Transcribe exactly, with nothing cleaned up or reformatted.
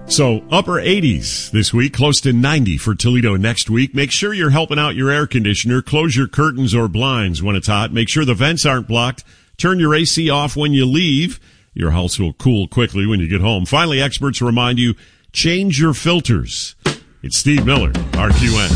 So upper eighties this week, close to ninety for Toledo next week. Make sure you're helping out your air conditioner. Close your curtains or blinds when it's hot. Make sure the vents aren't blocked. Turn your A C off when you leave. Your house will cool quickly when you get home. Finally, experts remind you, change your filters. It's Steve Miller, R Q N.